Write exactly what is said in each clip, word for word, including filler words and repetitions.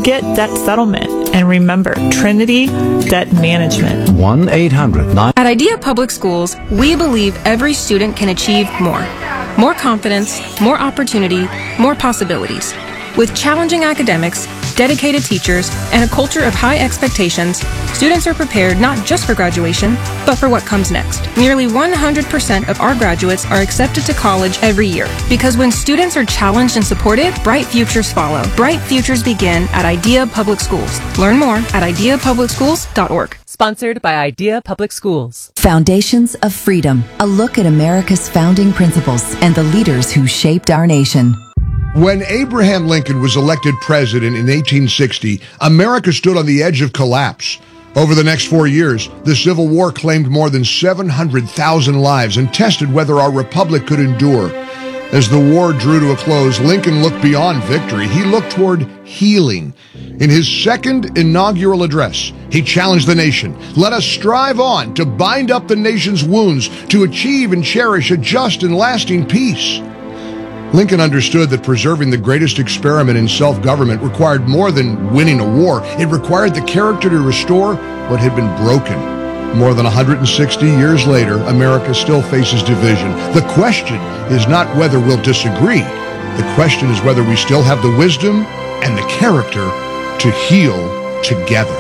get debt settlement. And remember, Trinity Debt Management. one eight hundred nine At Idea Public Schools, we believe every student can achieve more. More confidence, more opportunity, more possibilities. With challenging academics, dedicated teachers, and a culture of high expectations, students are prepared not just for graduation, but for what comes next. Nearly one hundred percent of our graduates are accepted to college every year. Because when students are challenged and supported, bright futures follow. Bright futures begin at Idea Public Schools. Learn more at idea public schools dot org. Sponsored by Idea Public Schools. Foundations of Freedom, a look at America's founding principles and the leaders who shaped our nation. When Abraham Lincoln was elected president in eighteen sixty, America stood on the edge of collapse. Over the next four years, the Civil War claimed more than seven hundred thousand lives and tested whether our republic could endure. As the war drew to a close, Lincoln looked beyond victory. He looked toward healing. In his second inaugural address, he challenged the nation. Let us strive on to bind up the nation's wounds, to achieve and cherish a just and lasting peace. Lincoln understood that preserving the greatest experiment in self-government required more than winning a war. It required the character to restore what had been broken. More than one hundred sixty years later, America still faces division. The question is not whether we'll disagree. The question is whether we still have the wisdom and the character to heal together.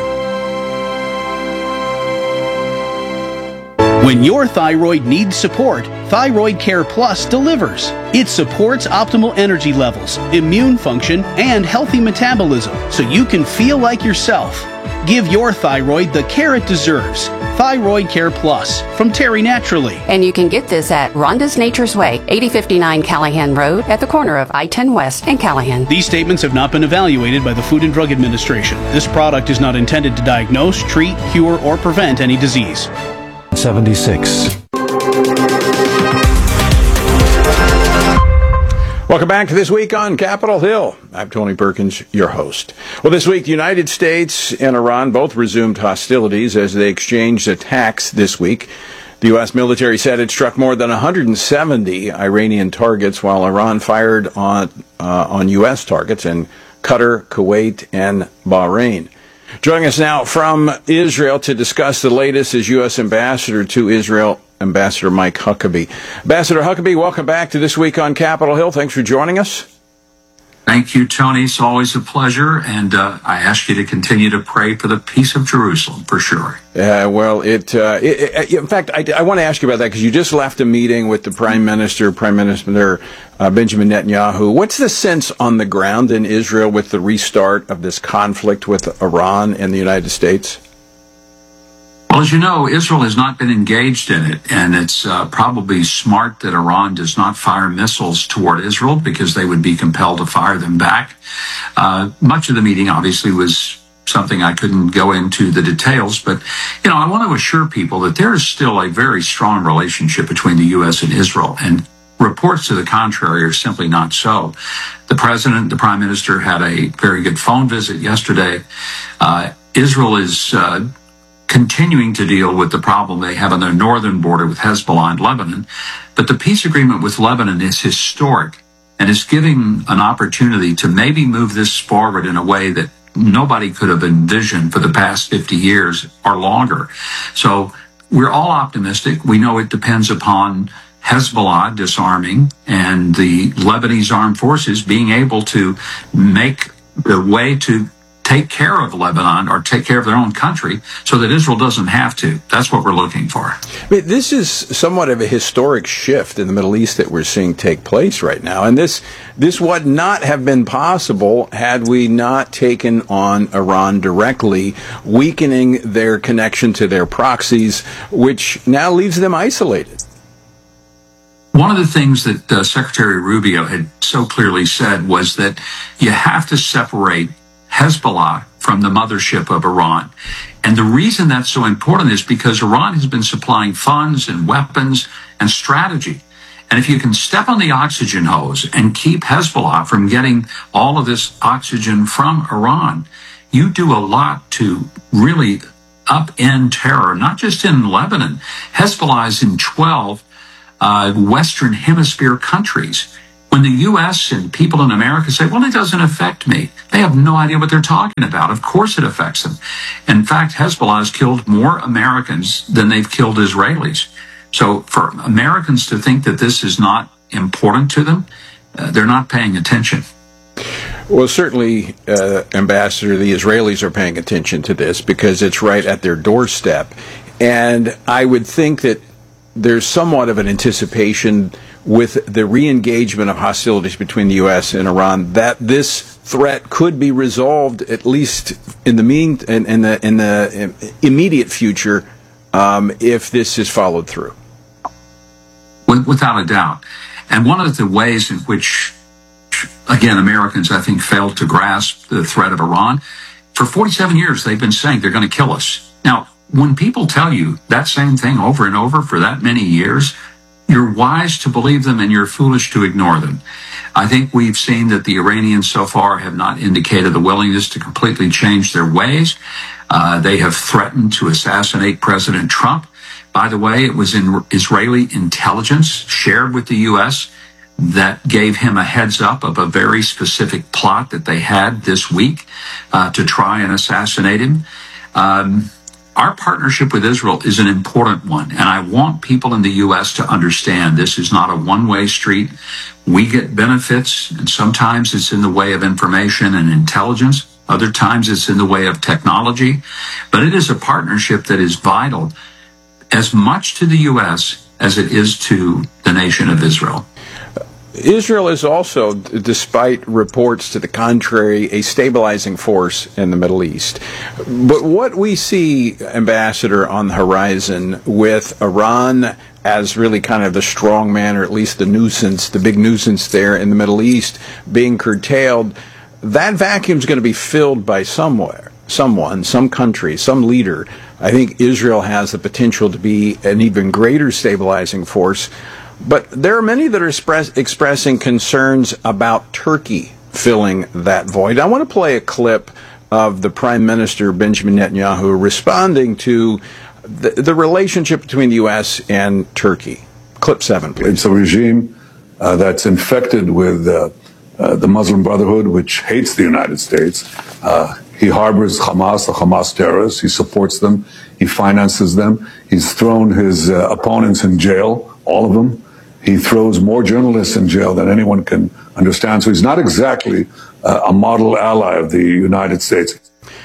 When your thyroid needs support, Thyroid Care Plus delivers. It supports optimal energy levels, immune function, and healthy metabolism so you can feel like yourself. Give your thyroid the care it deserves. Thyroid Care Plus from Terry Naturally. And you can get this at Rhonda's Nature's Way, eighty fifty-nine Callahan Road at the corner of I ten West and Callahan. These statements have not been evaluated by the Food and Drug Administration. This product is not intended to diagnose, treat, cure, or prevent any disease. seventy-six. Welcome back to This Week on Capitol Hill. I'm Tony Perkins, your host. Well, this week, the United States and Iran both resumed hostilities as they exchanged attacks this week. The U S military said it struck more than one hundred seventy Iranian targets, while Iran fired on, uh, on U S targets in Qatar, Kuwait, and Bahrain. Joining us now from Israel to discuss the latest is U S Ambassador to Israel, Ambassador Mike Huckabee. Ambassador Huckabee, welcome back to This Week on Capitol Hill. Thanks for joining us. Thank you, Tony. It's always a pleasure, and uh, I ask you to continue to pray for the peace of Jerusalem, for sure. Uh, well, it, uh, it, it, in fact, I, I want to ask you about that because you just left a meeting with the Prime Minister, Prime Minister uh, Benjamin Netanyahu. What's the sense on the ground in Israel with the restart of this conflict with Iran and the United States? Well, as you know, Israel has not been engaged in it, and it's uh, probably smart that Iran does not fire missiles toward Israel because they would be compelled to fire them back. Uh, much of the meeting, obviously, was something I couldn't go into the details, but, you know, I want to assure people that there is still a very strong relationship between the U S and Israel, and reports to the contrary are simply not so. The president, the prime minister had a very good phone visit yesterday. Uh, Israel is uh, continuing to deal with the problem they have on their northern border with Hezbollah and Lebanon. But the peace agreement with Lebanon is historic and is giving an opportunity to maybe move this forward in a way that nobody could have envisioned for the past fifty years or longer. So we're all optimistic. We know it depends upon Hezbollah disarming and the Lebanese armed forces being able to make the way to take care of Lebanon or take care of their own country so that Israel doesn't have to. That's what we're looking for. I mean, this is somewhat of a historic shift in the Middle East that we're seeing take place right now. And this this would not have been possible had we not taken on Iran directly, weakening their connection to their proxies, which now leaves them isolated. One of the things that uh, Secretary Rubio had so clearly said was that you have to separate Hezbollah from the mothership of Iran. And the reason that's so important is because Iran has been supplying funds and weapons and strategy. And if you can step on the oxygen hose and keep Hezbollah from getting all of this oxygen from Iran, you do a lot to really upend terror, not just in Lebanon. Hezbollah is in twelve uh, Western Hemisphere countries. When the U S and people in America say, well, it doesn't affect me, they have no idea what they're talking about. Of course it affects them. In fact, Hezbollah has killed more Americans than they've killed Israelis. So for Americans to think that this is not important to them, uh, they're not paying attention. Well, certainly, uh, Ambassador, the Israelis are paying attention to this because it's right at their doorstep. And I would think that there's somewhat of an anticipation with the re-engagement of hostilities between the U S and Iran that this threat could be resolved, at least in the mean in, in the in the immediate future, um, if this is followed through. Without a doubt. And one of the ways in which, again, Americans, I think, failed to grasp the threat of Iran, for forty-seven years they've been saying they're going to kill us. Now, when people tell you that same thing over and over for that many years, you're wise to believe them and you're foolish to ignore them. I think we've seen that the Iranians so far have not indicated the willingness to completely change their ways. Uh, they have threatened to assassinate President Trump. By the way, it was in Israeli intelligence shared with the U S that gave him a heads up of a very specific plot that they had this week uh, to try and assassinate him. Um, Our partnership with Israel is an important one, and I want people in the U S to understand this is not a one-way street. We get benefits, and sometimes it's in the way of information and intelligence. Other times it's in the way of technology. But it is a partnership that is vital as much to the U S as it is to the nation of Israel. Israel is also, despite reports to the contrary, a stabilizing force in the Middle East. But what we see, Ambassador, on the horizon with Iran as really kind of the strong man, or at least the nuisance, the big nuisance there in the Middle East being curtailed, that vacuum is going to be filled by somewhere, someone, some country, some leader. I think Israel has the potential to be an even greater stabilizing force. But there are many that are express, expressing concerns about Turkey filling that void. I want to play a clip of the Prime Minister Benjamin Netanyahu responding to the, the relationship between the U S and Turkey. Clip seven, please. It's a regime uh, that's infected with uh, uh, the Muslim Brotherhood, which hates the United States. Uh, he harbors Hamas, the Hamas terrorists. He supports them. He finances them. He's thrown his uh, opponents in jail, all of them. He throws more journalists in jail than anyone can understand. So he's not exactly uh, a model ally of the United States.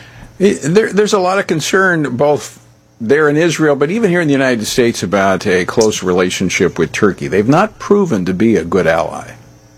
There, there's a lot of concern both there in Israel, but even here in the United States about a close relationship with Turkey. They've not proven to be a good ally.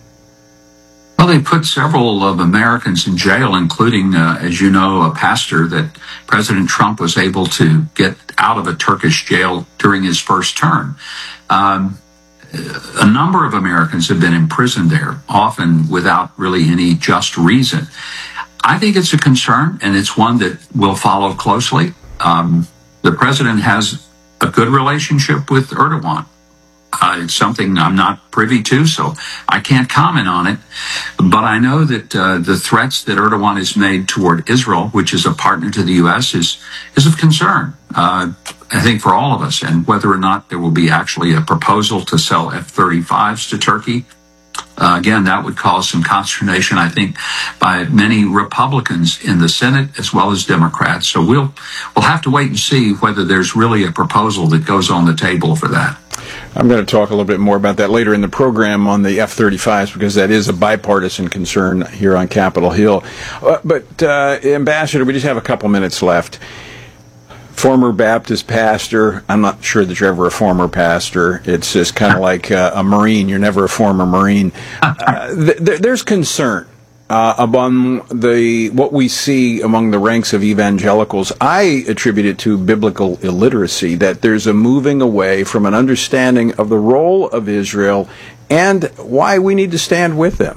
Well, they put several of Americans in jail, including, uh, as you know, a pastor that President Trump was able to get out of a Turkish jail during his first term. Um, A number of Americans have been imprisoned there, often without really any just reason. I think it's a concern, and it's one that we'll follow closely. Um, the president has a good relationship with Erdogan. Uh, it's something I'm not privy to, so I can't comment on it. But I know that uh, the threats that Erdogan has made toward Israel, which is a partner to the U S, is, is of concern. Uh, I think for all of us, and whether or not there will be actually a proposal to sell F thirty-fives to Turkey, uh, again, that would cause some consternation, I think, by many Republicans in the Senate as well as Democrats. So we'll we'll have to wait and see whether there's really a proposal that goes on the table for that. I'm going to talk a little bit more about that later in the program on the F thirty-fives, because that is a bipartisan concern here on Capitol Hill. Uh, but, uh, Ambassador, we just have a couple minutes left. Former Baptist pastor. I'm not sure that you're ever a former pastor. It's just kind of like uh, a Marine. You're never a former Marine. Uh, th- th- there's concern uh, among the what we see among the ranks of evangelicals. I attribute it to biblical illiteracy, that there's a moving away from an understanding of the role of Israel and why we need to stand with them.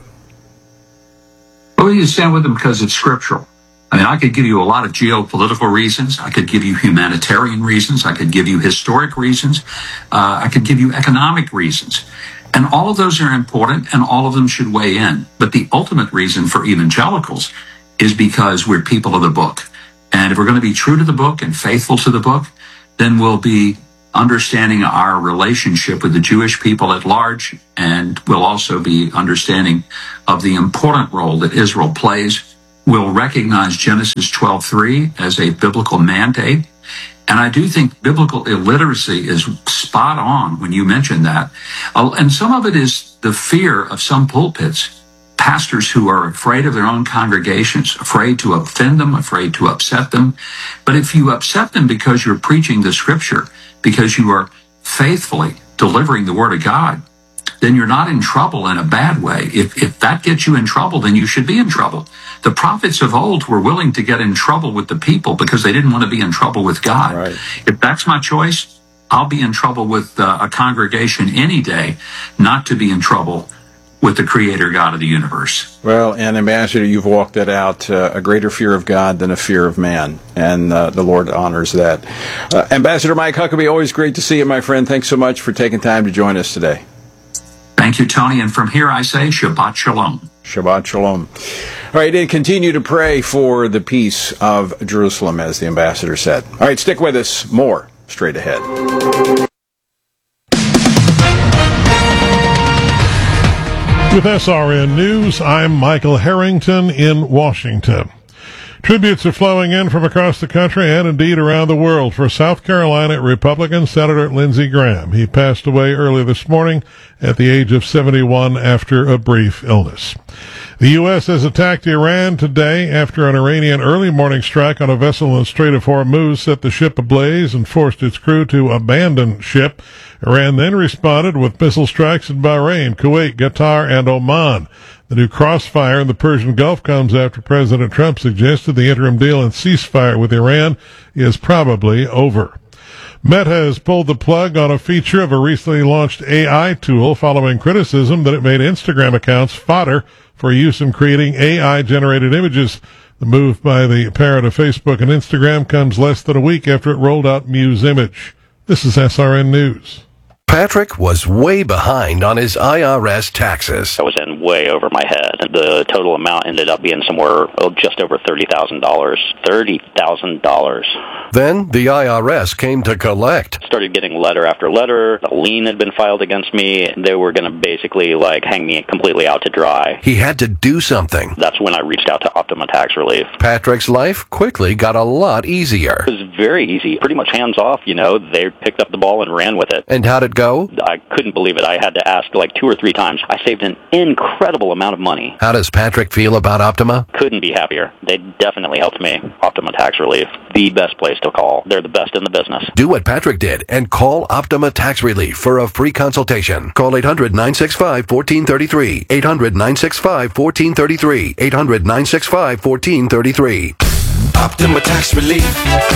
Well, we need to stand with them because it's scriptural. I mean, I could give you a lot of geopolitical reasons. I could give you humanitarian reasons. I could give you historic reasons. Uh, I could give you economic reasons. And all of those are important, and all of them should weigh in. But the ultimate reason for evangelicals is because we're people of the book. And if we're going to be true to the book and faithful to the book, then we'll be understanding our relationship with the Jewish people at large, and will also be understanding of the important role that Israel plays. We'll recognize Genesis twelve three as a biblical mandate. And I do think biblical illiteracy is spot on when you mention that. And some of it is the fear of some pulpits, pastors who are afraid of their own congregations, afraid to offend them, afraid to upset them. But if you upset them because you're preaching the scripture, because you are faithfully delivering the word of God, then you're not in trouble in a bad way. If, if that gets you in trouble, then you should be in trouble. The prophets of old were willing to get in trouble with the people because they didn't want to be in trouble with God. Right. If that's my choice, I'll be in trouble with uh, a congregation any day, not to be in trouble with the Creator God of the universe. Well, and Ambassador, you've walked that out, uh, a greater fear of God than a fear of man, and uh, the Lord honors that. Uh, Ambassador Mike Huckabee, always great to see you, my friend. Thanks so much for taking time to join us today. Thank you, Tony. And from here I say Shabbat Shalom. Shabbat Shalom. All right, and continue to pray for the peace of Jerusalem, as the ambassador said. All right, stick with us. More straight ahead. With S R N News, I'm Michael Harrington in Washington. Tributes are flowing in from across the country and indeed around the world for South Carolina Republican Senator Lindsey Graham. He passed away early this morning at the age of seventy-one after a brief illness. The U S has attacked Iran today after an Iranian early morning strike on a vessel in the Strait of Hormuz set the ship ablaze and forced its crew to abandon ship. Iran then responded with missile strikes in Bahrain, Kuwait, Qatar, and Oman. The new crossfire in the Persian Gulf comes after President Trump suggested the interim deal and ceasefire with Iran is probably over. Meta has pulled the plug on a feature of a recently launched A I tool following criticism that it made Instagram accounts fodder for use in creating A I-generated images. The move by the parent of Facebook and Instagram comes less than a week after it rolled out Muse Image. This is S R N News. Patrick was way behind on his I R S taxes. I was in way over my head. The total amount ended up being somewhere oh, just over thirty thousand dollars. thirty thousand dollars. Then the I R S came to collect. Started getting letter after letter. A lien had been filed against me. They were going to basically like hang me completely out to dry. He had to do something. That's when I reached out to Optima Tax Relief. Patrick's life quickly got a lot easier. It was very easy. Pretty much hands off, you know. They picked up the ball and ran with it. And how'd it go? I couldn't believe it. I had to ask like two or three times. I saved an incredible amount of money. How does Patrick feel about Optima? Couldn't be happier. They definitely helped me. Optima Tax Relief, the best place to call. They're the best in the business. Do what Patrick did and call Optima Tax Relief for a free consultation. Call eight hundred, nine six five, one four three three. eight hundred, nine six five, one four three three. eight hundred, nine six five, one four three three. Optima Tax Relief.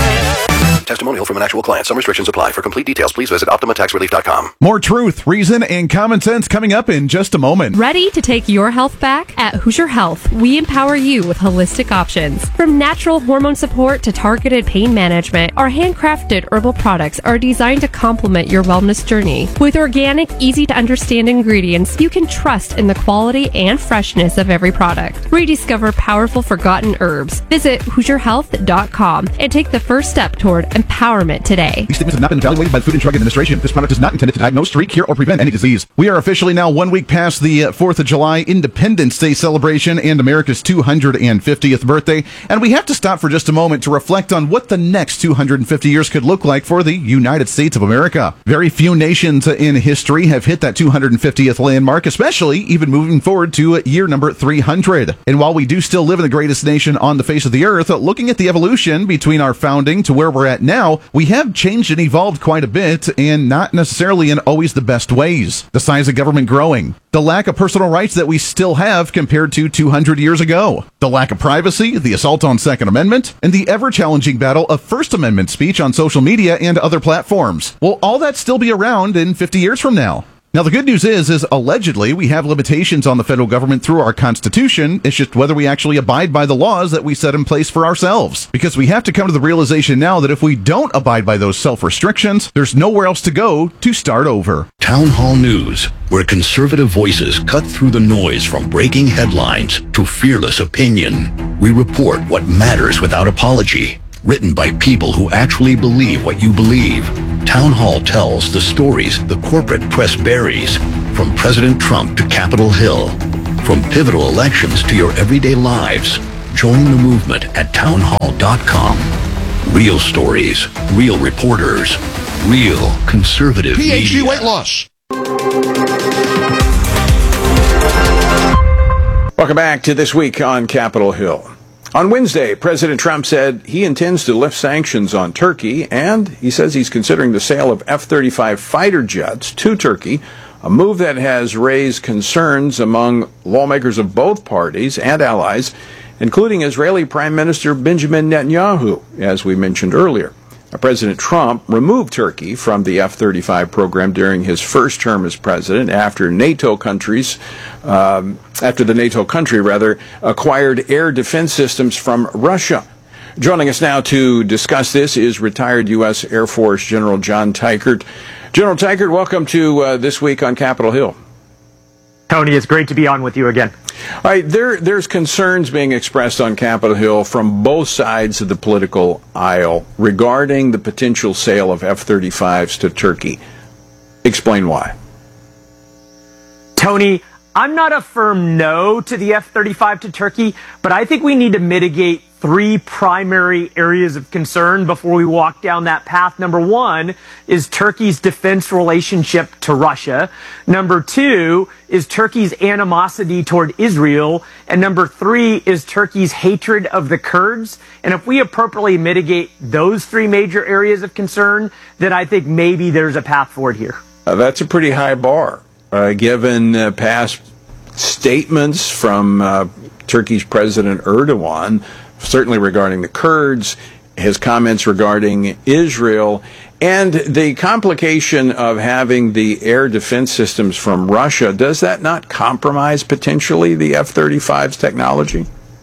Testimonial from an actual client. Some restrictions apply. For complete details, please visit optima tax relief dot com. More truth, reason, and common sense coming up in just a moment. Ready to take your health back? At Hoosier Health, we empower you with holistic options. From natural hormone support to targeted pain management, our handcrafted herbal products are designed to complement your wellness journey. With organic, easy-to-understand ingredients, you can trust in the quality and freshness of every product. Rediscover powerful forgotten herbs. Visit hoosier health dot com and take the first step toward empowerment today. These statements have not been evaluated by the Food and Drug Administration. This product is not intended to diagnose, treat, cure, or prevent any disease. We are officially now one week past the fourth of July Independence Day celebration and America's two hundred fiftieth birthday, and we have to stop for just a moment to reflect on what the next two hundred fifty years could look like for the United States of America. Very few nations in history have hit that two hundred fiftieth landmark, especially even moving forward to year number three hundred. And while we do still live in the greatest nation on the face of the earth, looking at the evolution between our founding to where we're at now, we have changed and evolved quite a bit, and not necessarily in always the best ways. The size of government growing, the lack of personal rights that we still have compared to two hundred years ago, the lack of privacy, the assault on Second Amendment, and the ever-challenging battle of First Amendment speech on social media and other platforms. Will all that still be around in fifty years from now? Now, the good news is, is allegedly we have limitations on the federal government through our Constitution. It's just whether we actually abide by the laws that we set in place for ourselves. Because we have to come to the realization now that if we don't abide by those self-restrictions, there's nowhere else to go to start over. Town Hall News, where conservative voices cut through the noise from breaking headlines to fearless opinion. We report what matters without apology. Written by people who actually believe what you believe. Town Hall tells the stories the corporate press buries, from President Trump to Capitol Hill, from pivotal elections to your everyday lives. Join the movement at town hall dot com. Real stories, real reporters, real conservative P H D media. weight loss. Welcome back to This Week on Capitol Hill. On Wednesday, President Trump said he intends to lift sanctions on Turkey, and he says he's considering the sale of F thirty-five fighter jets to Turkey, a move that has raised concerns among lawmakers of both parties and allies, including Israeli Prime Minister Benjamin Netanyahu, as we mentioned earlier. President Trump removed Turkey from the F thirty-five program during his first term as president after NATO countries, um, after the NATO country, rather, acquired air defense systems from Russia. Joining us now to discuss this is retired U S Air Force General John Teichert. General Teichert, welcome to uh, This Week on Capitol Hill. Tony, it's great to be on with you again. All right, there, there's concerns being expressed on Capitol Hill from both sides of the political aisle regarding the potential sale of F thirty-fives to Turkey. Explain why. Tony, I'm not a firm no to the F thirty-five to Turkey, but I think we need to mitigate three primary areas of concern before we walk down that path. Number one is Turkey's defense relationship to Russia. Number two is Turkey's animosity toward Israel. And number three is Turkey's hatred of the Kurds. And if we appropriately mitigate those three major areas of concern, then I think maybe there's a path forward here. Uh, that's a pretty high bar, uh, given uh, past statements from uh, Turkey's President Erdogan, certainly regarding the Kurds, his comments regarding Israel, and the complication of having the air defense systems from Russia. Does that not compromise potentially the F thirty-five's technology?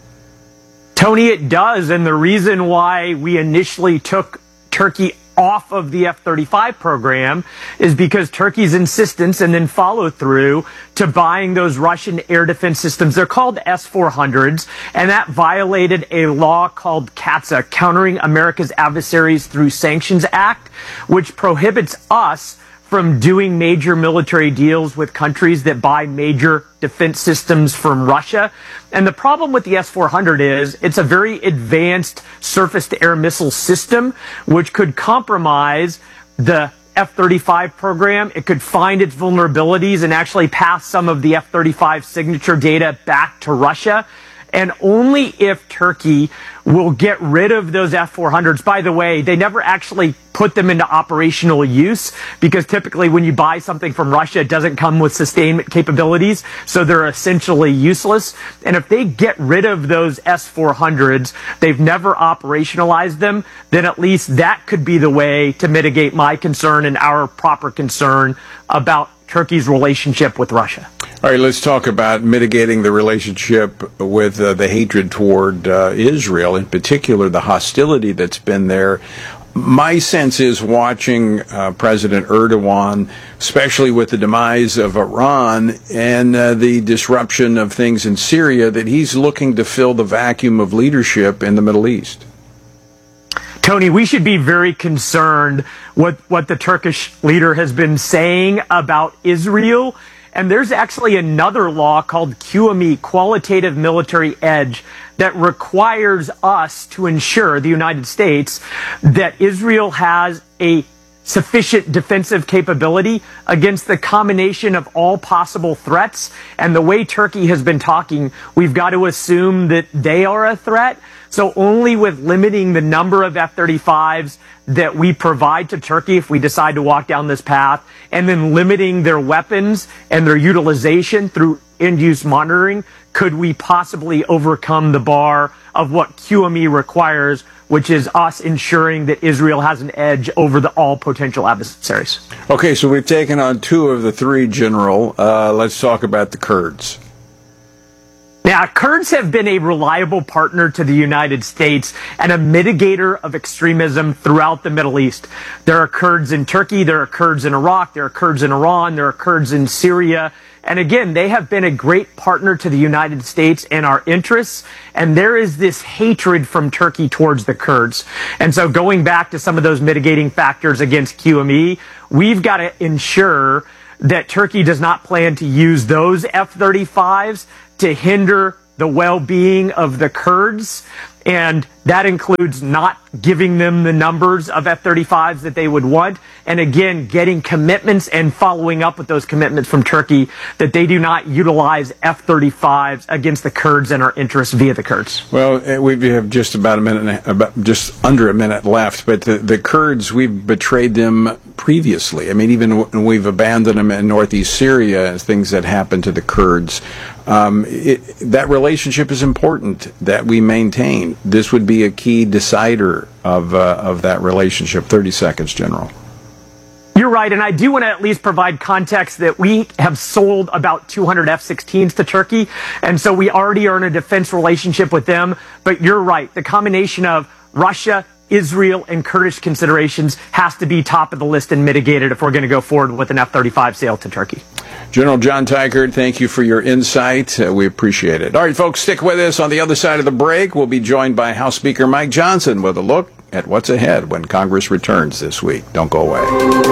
Tony, it does. And the reason why we initially took Turkey off of the F thirty-five program is because Turkey's insistence and then follow through to buying those Russian air defense systems. They're called S four hundreds, and that violated a law called CAATSA, Countering America's Adversaries Through Sanctions Act, which prohibits us from doing major military deals with countries that buy major defense systems from Russia. And the problem with the S four hundred is it's a very advanced surface-to-air missile system, which could compromise the F thirty-five program. It could find its vulnerabilities and actually pass some of the F thirty-five signature data back to Russia. And only if Turkey will get rid of those F four hundreds. By the way, they never actually put them into operational use, because typically when you buy something from Russia, it doesn't come with sustainment capabilities, so they're essentially useless. And if they get rid of those S four hundreds, they've never operationalized them, then at least that could be the way to mitigate my concern and our proper concern about Turkey's relationship with Russia. All right, let's talk about mitigating the relationship with uh, the hatred toward uh, Israel, in particular the hostility that's been there. My sense is, watching uh, President Erdogan, especially with the demise of Iran and uh, the disruption of things in Syria, that he's looking to fill the vacuum of leadership in the Middle East. Tony, we should be very concerned with what the Turkish leader has been saying about Israel. And there's actually another law called Q M E, Qualitative Military Edge, that requires us to ensure, the United States, that Israel has a sufficient defensive capability against the combination of all possible threats. And the way Turkey has been talking, we've got to assume that they are a threat. So only with limiting the number of F thirty-fives that we provide to Turkey, if we decide to walk down this path, and then limiting their weapons and their utilization through end-use monitoring, could we possibly overcome the bar of what Q M E requires, which is us ensuring that Israel has an edge over the all potential adversaries. Okay, so we've taken on two of the three, General. Uh, let's talk about the Kurds. Yeah, Yeah, Kurds have been a reliable partner to the United States and a mitigator of extremism throughout the Middle East. There are Kurds in Turkey, there are Kurds in Iraq, there are Kurds in Iran, there are Kurds in Syria. And again, they have been a great partner to the United States and our interests. And there is this hatred from Turkey towards the Kurds. And so going back to some of those mitigating factors against Q M E, we've got to ensure that Turkey does not plan to use those F thirty-fives to hinder the well-being of the Kurds. And that includes not giving them the numbers of F thirty-fives that they would want. And again, getting commitments and following up with those commitments from Turkey that they do not utilize F thirty-fives against the Kurds and our interests via the Kurds. Well, we have just about a minute, about just under a minute left. But the, the Kurds, we've betrayed them previously. I mean, even when we've abandoned them in northeast Syria, things that happened to the Kurds. Um, it, that relationship is important that we maintain. This would be a key decider of uh, of that relationship. thirty seconds, General. You're right, and I do want to at least provide context that we have sold about two hundred F sixteens to Turkey, and so we already are in a defense relationship with them. But you're right, the combination of Russia, Israel, and Kurdish considerations has to be top of the list and mitigated if we're going to go forward with an F thirty-five sale to Turkey. General John Teichert, thank you for your insight. Uh, we appreciate it. All right, folks, stick with us. On the other side of the break, we'll be joined by House Speaker Mike Johnson with a look at what's ahead when Congress returns this week. Don't go away.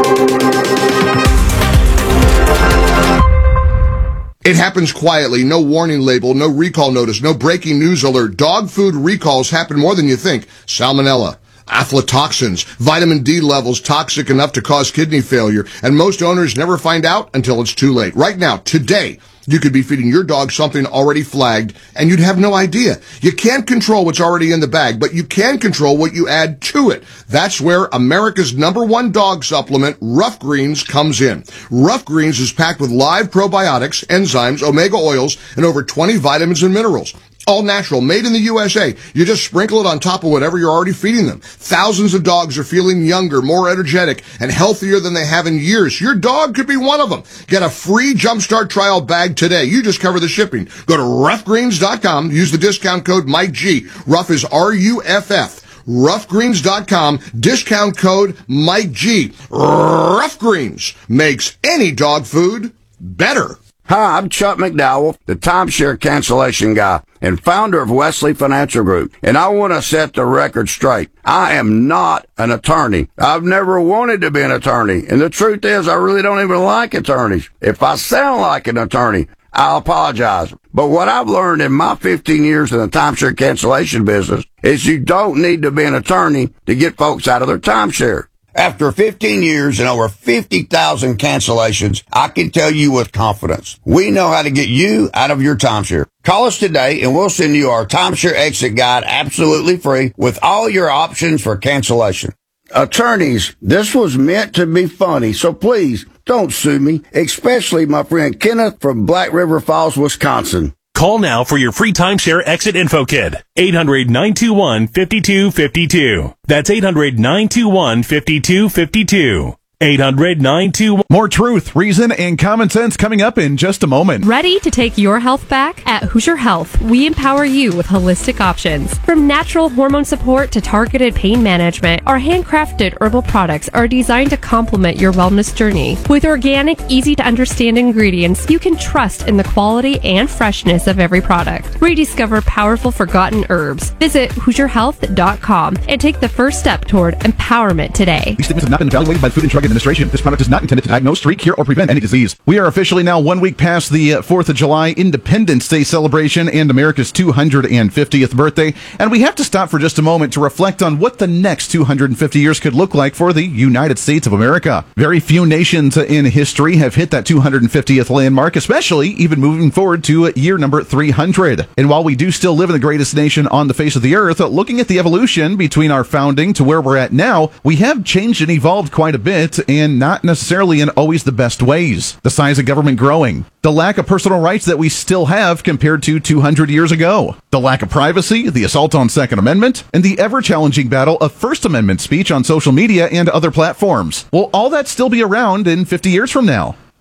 It happens quietly, no warning label, no recall notice, no breaking news alert. Dog food recalls happen more than you think. Salmonella, aflatoxins, vitamin D levels toxic enough to cause kidney failure, and most owners never find out until it's too late. Right now, today, you could be feeding your dog something already flagged, and you'd have no idea. You can't control what's already in the bag, but you can control what you add to it. That's where America's number one dog supplement, Rough Greens, comes in. Rough Greens is packed with live probiotics, enzymes, omega oils, and over twenty vitamins and minerals. All natural, made in the U S A. You just sprinkle it on top of whatever you're already feeding them. Thousands of dogs are feeling younger, more energetic, and healthier than they have in years. Your dog could be one of them. Get a free Jumpstart trial bag today. You just cover the shipping. Go to rough greens dot com. Use the discount code Mike G. Rough is R U F F. rough greens dot com. Discount code Mike G. Rough Greens makes any dog food better. Hi, I'm Chuck McDowell, the timeshare cancellation guy and founder of Wesley Financial Group, and I want to set the record straight. I am not an attorney. I've never wanted to be an attorney, and the truth is I really don't even like attorneys. If I sound like an attorney, I'll apologize. But what I've learned in my fifteen years in the timeshare cancellation business is you don't need to be an attorney to get folks out of their timeshare. After fifteen years and over fifty thousand cancellations, I can tell you with confidence, we know how to get you out of your timeshare. Call us today and we'll send you our timeshare exit guide absolutely free with all your options for cancellation. Attorneys, this was meant to be funny, so please don't sue me, especially my friend Kenneth from Black River Falls, Wisconsin. Call now for your free timeshare exit info kit. eight hundred, nine two one, five two five two. That's eight hundred, nine two one, five two five two. eight hundred, nine two one. More truth, reason, and common sense coming up in just a moment. Ready to take your health back? At Hoosier Health, we empower you with holistic options. From natural hormone support to targeted pain management, our handcrafted herbal products are designed to complement your wellness journey. With organic, easy-to-understand ingredients, you can trust in the quality and freshness of every product. Rediscover powerful forgotten herbs. Visit hoosier health dot com and take the first step toward empowerment today. These statements have not been evaluated by the Food and Drug Administration. This product is not intended to diagnose, treat, cure, or prevent any disease. We are officially now one week past the fourth of July Independence Day celebration and America's two hundred fiftieth birthday, and we have to stop for just a moment to reflect on what the next two hundred fifty years could look like for the United States of America. Very few nations in history have hit that two hundred fiftieth landmark, especially even moving forward to year number three hundred. And while we do still live in the greatest nation on the face of the earth, looking at the evolution between our founding to where we're at now, we have changed and evolved quite a bit, and not necessarily in always the best ways. The size of government growing, the lack of personal rights that we still have compared to two hundred years ago, the lack of privacy, the assault on Second Amendment, and the ever-challenging battle of First Amendment speech on social media and other platforms. Will all that still be around in fifty years from now?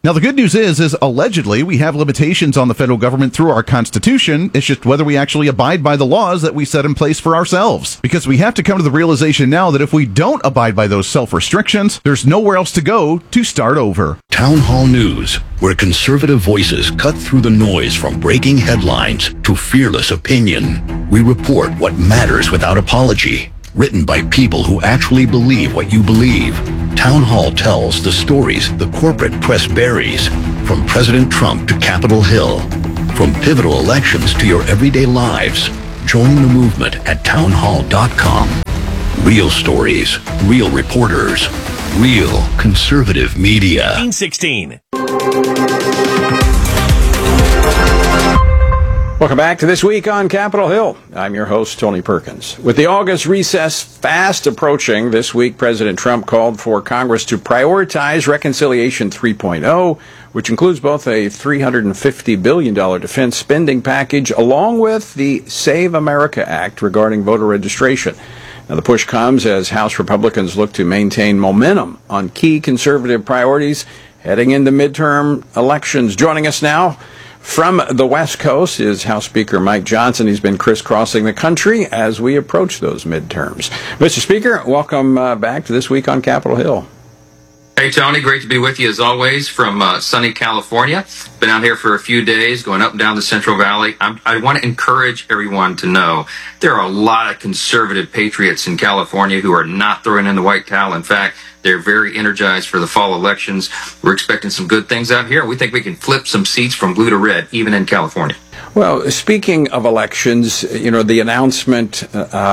Now, the good news is, is allegedly we have limitations on the federal government through our Constitution. It's just whether we actually abide by the laws that we set in place for ourselves. Because we have to come to the realization now that if we don't abide by those self-restrictions, there's nowhere else to go to start over. Town Hall News, where conservative voices cut through the noise from breaking headlines to fearless opinion. We report what matters without apology. Written by people who actually believe what you believe. Town Hall tells the stories the corporate press buries. From President Trump to Capitol Hill. From pivotal elections to your everyday lives. Join the movement at town hall dot com. Real stories, real reporters, real conservative media. nineteen sixteen. Welcome back to This Week on Capitol Hill. I'm your host, Tony Perkins. With the August recess fast approaching, this week President Trump called for Congress to prioritize Reconciliation three point oh, which includes both a three hundred fifty billion dollars defense spending package along with the Save America Act regarding voter registration. Now, the push comes as House Republicans look to maintain momentum on key conservative priorities heading into midterm elections. Joining us now from the West Coast is House Speaker Mike Johnson. He's been crisscrossing the country as we approach those midterms. Mister Speaker, welcome uh, back to This Week on Capitol Hill. Hey, Tony. Great to be with you, as always, from uh, sunny California. Been out here for a few days, going up and down the Central Valley. I'm, I want to encourage everyone to know there are a lot of conservative patriots in California who are not throwing in the white towel. In fact, they're very energized for the fall elections. We're expecting some good things out here. We think we can flip some seats from blue to red, even in California. Well, speaking of elections, you know, the announcement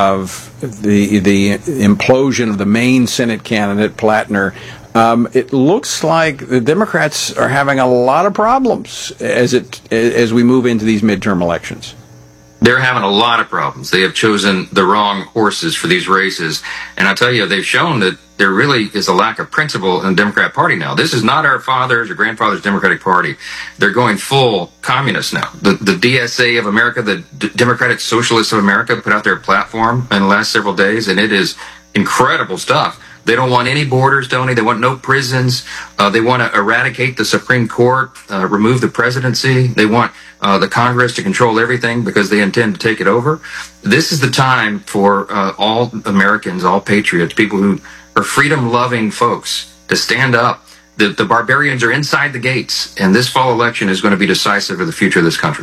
of the the implosion of the main Senate candidate, Plattner, um, it looks like the Democrats are having a lot of problems as it as we move into these midterm elections. They're having a lot of problems. They have chosen the wrong horses for these races. And I tell you, they've shown that there really is a lack of principle in the Democrat Party now. This is not our fathers or grandfathers' Democratic Party. They're going full communist now. The, the D S A of America, the D- Democratic Socialists of America, put out their platform in the last several days, and it is incredible stuff. They don't want any borders, Tony. They want no prisons. Uh, they want to eradicate the Supreme Court, uh, remove the presidency. They want uh, the Congress to control everything because they intend to take it over. This is the time for uh, all Americans, all patriots, people who are freedom-loving folks to stand up. The, the barbarians are inside the gates, and this fall election is going to be decisive for the future of this country.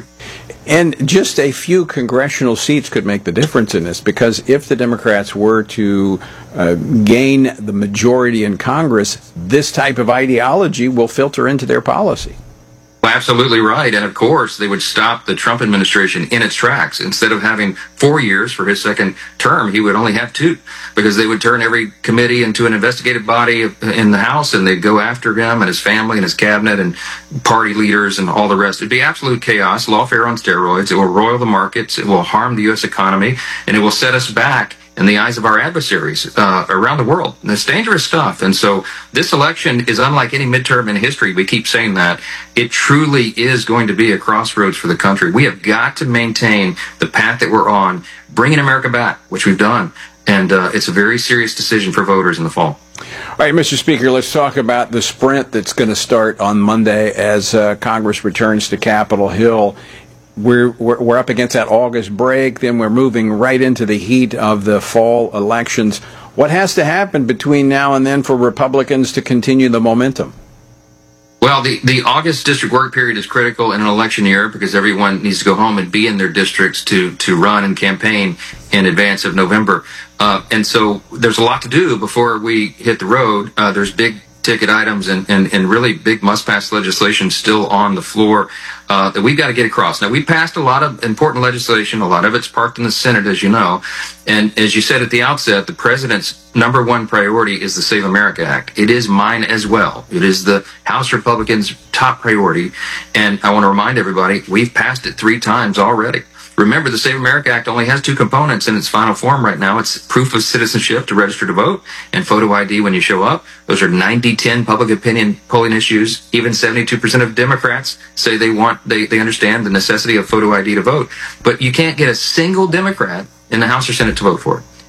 And just a few congressional seats could make the difference in this, because if the Democrats were to uh, gain the majority in Congress, this type of ideology will filter into their policy. Absolutely right. And of course, they would stop the Trump administration in its tracks. Instead of having four years for his second term, he would only have two, because they would turn every committee into an investigative body in the House, and they'd go after him and his family and his cabinet and party leaders and all the rest. It'd be absolute chaos, lawfare on steroids. It will roil the markets. It will harm the U S economy, and it will set us back in the eyes of our adversaries uh, around the world. And it's dangerous stuff. And so this election is unlike any midterm in history. We keep saying that. It truly is going to be a crossroads for the country. We have got to maintain the path that we're on, bringing America back, which we've done. And uh, it's a very serious decision for voters in the fall. All right, Mister Speaker, let's talk about the sprint that's going to start on Monday as uh, Congress returns to Capitol Hill. We're, we're we're up against that August break, then we're moving right into the heat of the fall elections. What has to happen between now and then for Republicans to continue the momentum? Well, the, the August district work period is critical in an election year because everyone needs to go home and be in their districts to, to run and campaign in advance of November. Uh, and so there's a lot to do before we hit the road. Uh, there's big ticket items and, and, and really big must-pass legislation still on the floor uh, that we've got to get across. Now, we passed a lot of important legislation. A lot of it's parked in the Senate, as you know. And as you said at the outset, the president's number one priority is the Save America Act. It is mine as well. It is the House Republicans' top priority. And I want to remind everybody, we've passed it three times already. Remember, the Save America Act only has two components in its final form right now. It's proof of citizenship to register to vote and photo I D when you show up. Those are ninety ten public opinion polling issues. Even seventy-two percent of Democrats say they want, they, they understand the necessity of photo I D to vote. But you can't get a single Democrat in the House or Senate to vote for it.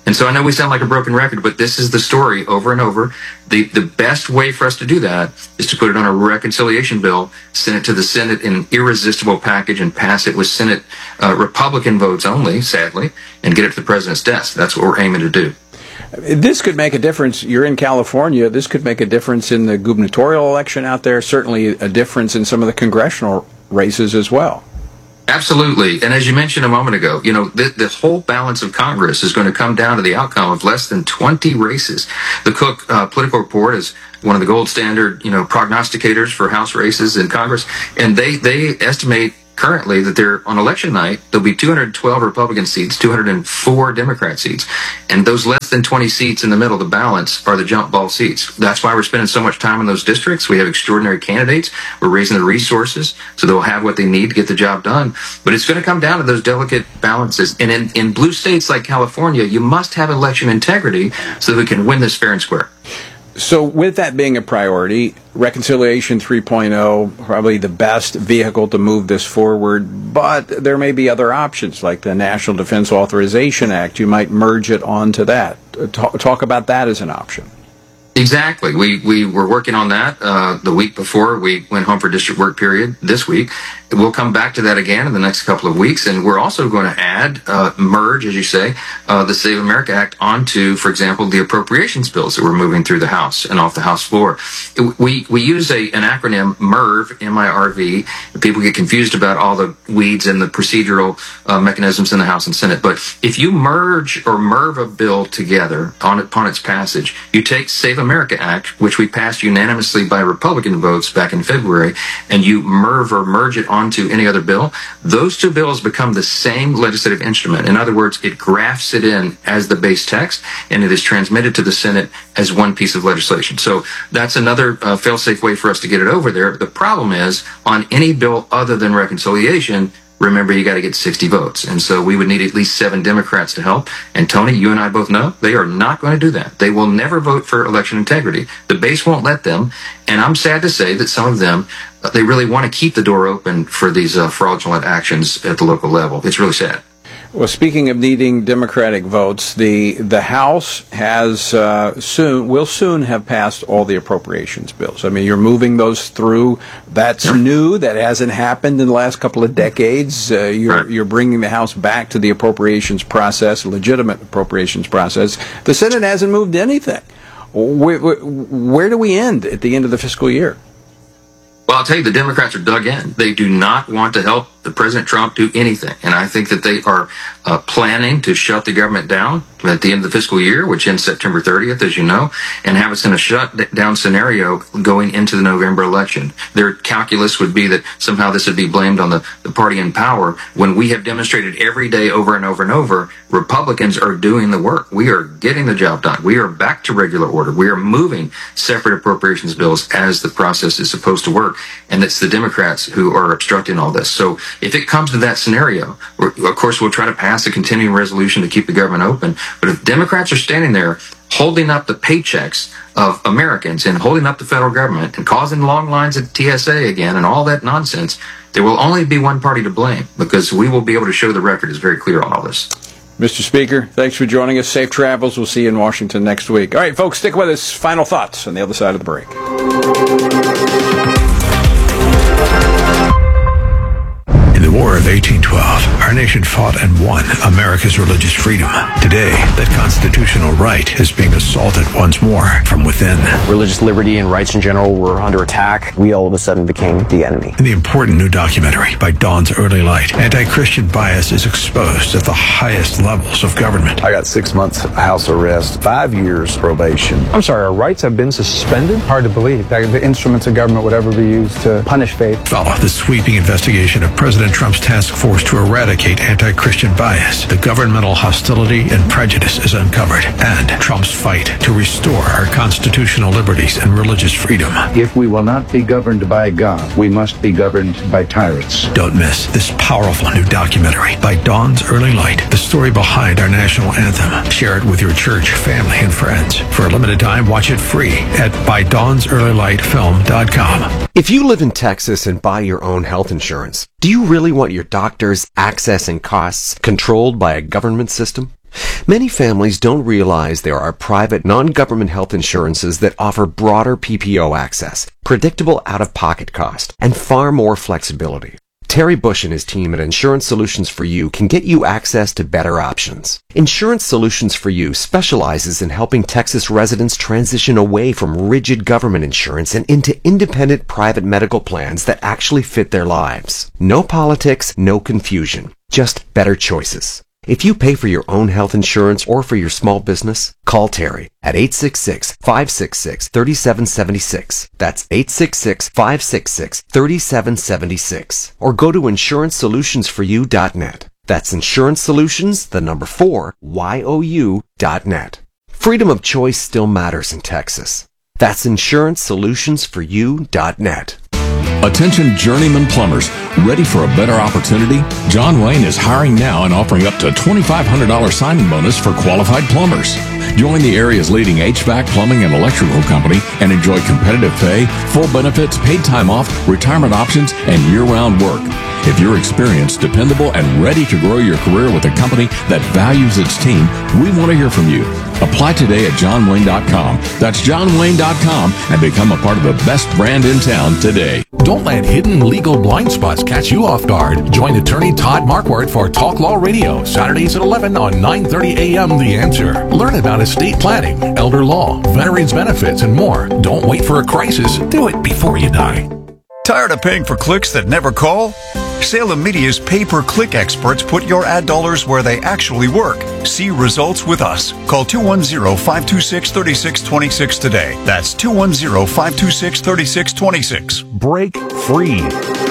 And so I know we sound like a broken record, but this is the story over and over. The the best way for us to do that is to put it on a reconciliation bill, send it to the Senate in an irresistible package, and pass it with Senate uh, Republican votes only, sadly, and get it to the president's desk. That's what we're aiming to do. This could make a difference. You're in California. This could make a difference in the gubernatorial election out there, certainly a difference in some of the congressional races as well. Absolutely. And as you mentioned a moment ago, you know, the, the whole balance of Congress is going to come down to the outcome of less than twenty races. The Cook uh, Political Report is one of the gold standard, you know, prognosticators for House races in Congress. And they, they estimate currently that there, on election night, there'll be two hundred twelve Republican seats, two hundred four Democrat seats. And those less than twenty seats in the middle, the balance, are the jump ball seats. That's why we're spending so much time in those districts. We have extraordinary candidates. We're raising the resources so they'll have what they need to get the job done. But it's going to come down to those delicate balances. And in, in blue states like California, you must have election integrity so that we can win this fair and square. So with that being a priority, Reconciliation three point oh, probably the best vehicle to move this forward, but there may be other options like the National Defense Authorization Act. You might merge it onto that. Talk, talk about that as an option. Exactly. We we were working on that uh, the week before we went home for district work period this week. We'll come back to that again in the next couple of weeks, and we're also going to add, uh, merge, as you say, uh, the Save America Act onto, for example, the appropriations bills that we're moving through the House and off the House floor. We we use a an acronym, MERV, M I R V. People get confused about all the weeds and the procedural uh, mechanisms in the House and Senate. But if you merge or MERV a bill together on upon its passage, you take Save America Act, which we passed unanimously by Republican votes back in February, and you MERV or merge it onto any other bill, those two bills become the same legislative instrument. In other words, it grafts it in as the base text, and it is transmitted to the Senate as one piece of legislation. So that's another uh, fail-safe way for us to get it over there. The problem is, on any bill other than reconciliation, remember, you got to get sixty votes. And so we would need at least seven Democrats to help. And Tony, you and I both know they are not going to do that. They will never vote for election integrity. The base won't let them. And I'm sad to say that some of them, uh, they really want to keep the door open for these uh, fraudulent actions at the local level. It's really sad. Well, speaking of needing Democratic votes, the the House has uh, soon will soon have passed all the appropriations bills. I mean, you're moving those through. That's yep. new. That hasn't happened in the last couple of decades. Uh, you're right. you're bringing the House back to the appropriations process, legitimate appropriations process. The Senate hasn't moved anything. Where, where, where do we end at the end of the fiscal year? Well, I'll tell you, the Democrats are dug in. They do not want to help the President Trump do anything. And I think that they are uh, planning to shut the government down at the end of the fiscal year, which ends September thirtieth, as you know, and have us in a shut-down scenario going into the November election. Their calculus would be that somehow this would be blamed on the, the party in power, when we have demonstrated every day over and over and over, Republicans are doing the work. We are getting the job done. We are back to regular order. We are moving separate appropriations bills as the process is supposed to work. And it's the Democrats who are obstructing all this. So if it comes to that scenario, of course, we'll try to pass a continuing resolution to keep the government open. But if Democrats are standing there holding up the paychecks of Americans and holding up the federal government and causing long lines at T S A again and all that nonsense, there will only be one party to blame, because we will be able to show the record is very clear on all this. Mister Speaker, thanks for joining us. Safe travels. We'll see you in Washington next week. All right, folks, stick with us. Final thoughts on the other side of the break. In the War of eighteen twelve, our nation fought and won America's religious freedom. Today, that constitutional right is being assaulted once more from within. Religious liberty and rights in general were under attack. We all of a sudden became the enemy. In the important new documentary by Dawn's Early Light, anti-Christian bias is exposed at the highest levels of government. I got six months house arrest, five years probation. I'm sorry, our rights have been suspended? Hard to believe that the instruments of government would ever be used to punish faith. Follow the sweeping investigation of President Trump's task force to eradicate anti-Christian bias. The governmental hostility and prejudice is uncovered, and Trump's fight to restore our constitutional liberties and religious freedom. If we will not be governed by God, we must be governed by tyrants. Don't miss this powerful new documentary by Dawn's Early Light, the story behind our national anthem. Share it with your church, family, and friends. For a limited time, watch it free at by dawns early light film dot com. If you live in Texas and buy your own health insurance, do you really want your doctors' access and costs controlled by a government system? Many families don't realize there are private, non-government health insurances that offer broader P P O access, predictable out-of-pocket cost, and far more flexibility. Terry Bush and his team at Insurance Solutions for You can get you access to better options. Insurance Solutions for You specializes in helping Texas residents transition away from rigid government insurance and into independent private medical plans that actually fit their lives. No politics, no confusion, just better choices. If you pay for your own health insurance or for your small business, call Terry at eight six six, five six six, three seven seven six. That's eight six six, five six six, three seven seven six. Or go to insurance solutions for you dot net. That's Insurance Solutions, the number four, Y O U dot net. Freedom of choice still matters in Texas. That's insurance solutions for you dot net. Attention journeyman plumbers, ready for a better opportunity? John Wayne is hiring now and offering up to a twenty-five hundred dollars signing bonus for qualified plumbers. Join the area's leading H V A C, plumbing, and electrical company and enjoy competitive pay, full benefits, paid time off, retirement options, and year-round work. If you're experienced, dependable, and ready to grow your career with a company that values its team, we want to hear from you. Apply today at john wayne dot com. That's john wayne dot com and become a part of the best brand in town today. Don't let hidden legal blind spots catch you off guard. Join attorney Todd Marquardt for Talk Law Radio, Saturdays at eleven on nine thirty a.m. The Answer. Learn about estate planning, elder law, veterans benefits, and more. Don't wait for a crisis. Do it before you die. Tired of paying for clicks that never call? Salem Media's pay-per-click experts put your ad dollars where they actually work. See results with us. Call two one zero, five two six, three six two six today. That's two one zero, five two six, three six two six. Break free.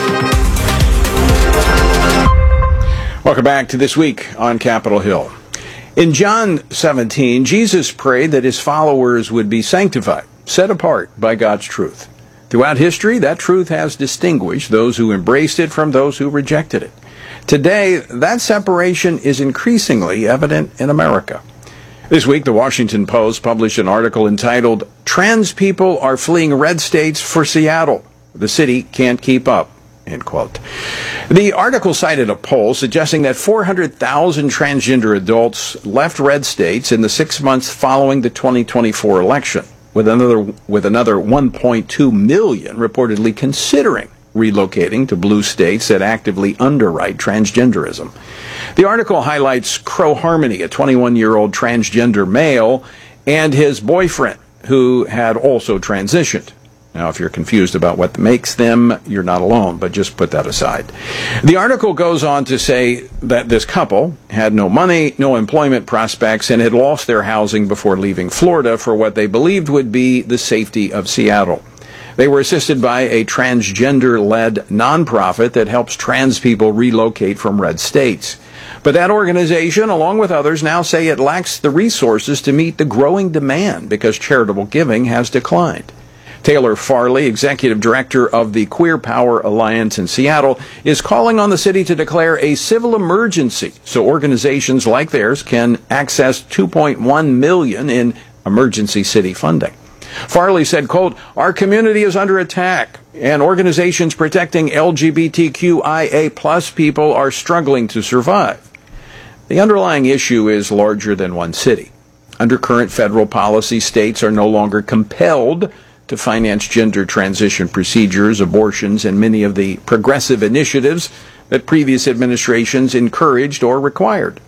Welcome back to This Week on Capitol Hill. In John seventeen, Jesus prayed that his followers would be sanctified, set apart by God's truth. Throughout history, that truth has distinguished those who embraced it from those who rejected it. Today, that separation is increasingly evident in America. This week, the Washington Post published an article entitled, "Trans People Are Fleeing Red States for Seattle. The City Can't Keep Up." End quote. The article cited a poll suggesting that four hundred thousand transgender adults left red states in the six months following the twenty twenty-four election, with another with another one point two million reportedly considering relocating to blue states that actively underwrite transgenderism. The article highlights Crow Harmony, a twenty-one-year-old transgender male, and his boyfriend, who had also transitioned. Now, if you're confused about what makes them, you're not alone, but just put that aside. The article goes on to say that this couple had no money, no employment prospects, and had lost their housing before leaving Florida for what they believed would be the safety of Seattle. They were assisted by a transgender-led nonprofit that helps trans people relocate from red states. But that organization, along with others, now say it lacks the resources to meet the growing demand because charitable giving has declined. Taylor Farley, executive director of the Queer Power Alliance in Seattle, is calling on the city to declare a civil emergency so organizations like theirs can access two point one million dollars in emergency city funding. Farley said, quote, "Our community is under attack, and organizations protecting L G B T Q I A plus people are struggling to survive." The underlying issue is larger than one city. Under current federal policy, states are no longer compelled to finance gender transition procedures, abortions, and many of the progressive initiatives that previous administrations encouraged or required.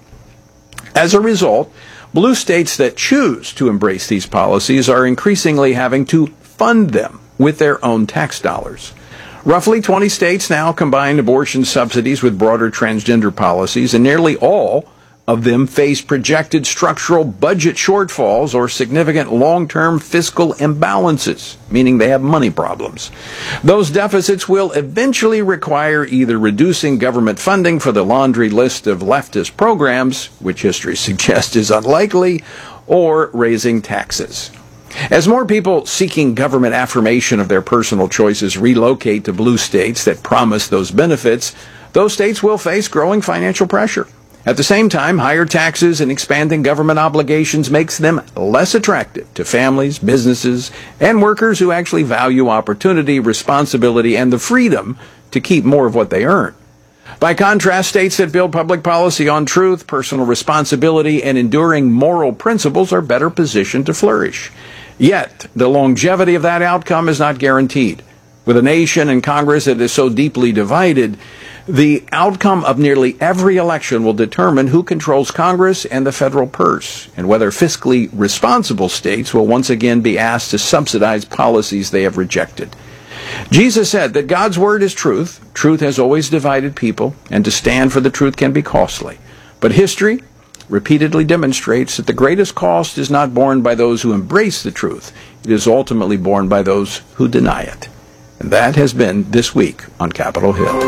As a result, blue states that choose to embrace these policies are increasingly having to fund them with their own tax dollars. Roughly twenty states now combine abortion subsidies with broader transgender policies, and nearly all of them face projected structural budget shortfalls or significant long-term fiscal imbalances, meaning they have money problems. Those deficits will eventually require either reducing government funding for the laundry list of leftist programs, which history suggests is unlikely, or raising taxes. As more people seeking government affirmation of their personal choices relocate to blue states that promise those benefits, those states will face growing financial pressure. At the same time, higher taxes and expanding government obligations makes them less attractive to families, businesses, and workers who actually value opportunity, responsibility, and the freedom to keep more of what they earn. By contrast, states that build public policy on truth, personal responsibility, and enduring moral principles are better positioned to flourish. Yet, the longevity of that outcome is not guaranteed. With a nation and Congress that is so deeply divided, the outcome of nearly every election will determine who controls Congress and the federal purse, and whether fiscally responsible states will once again be asked to subsidize policies they have rejected. Jesus said that God's word is truth. Truth has always divided people, and to stand for the truth can be costly. But history repeatedly demonstrates that the greatest cost is not borne by those who embrace the truth. It is ultimately borne by those who deny it. And that has been This Week on Capitol Hill.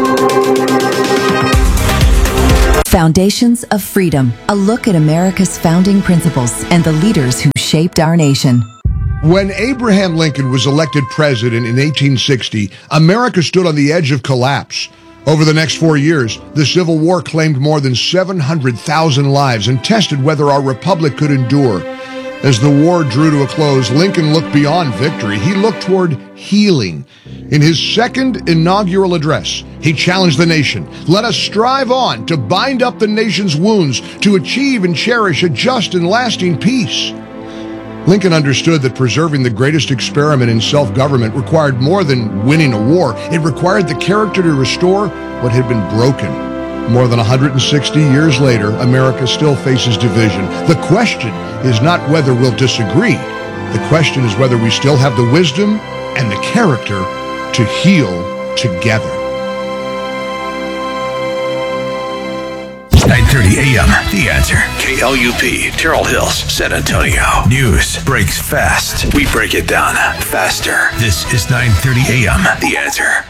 Foundations of Freedom, a look at America's founding principles and the leaders who shaped our nation. When Abraham Lincoln was elected president in eighteen sixty, America stood on the edge of collapse. Over the next four years, the Civil War claimed more than seven hundred thousand lives and tested whether our republic could endure. As the war drew to a close, Lincoln looked beyond victory. He looked toward healing. In his second inaugural address, he challenged the nation. Let us strive on to bind up the nation's wounds, to achieve and cherish a just and lasting peace. Lincoln understood that preserving the greatest experiment in self-government required more than winning a war. It required the character to restore what had been broken. More than one hundred sixty years later, America still faces division. The question is not whether we'll disagree. The question is whether we still have the wisdom and the character to heal together. nine thirty a.m. The Answer. K L U P, Terrell Hills, San Antonio. News breaks fast. We break it down faster. This is nine thirty a.m. The Answer.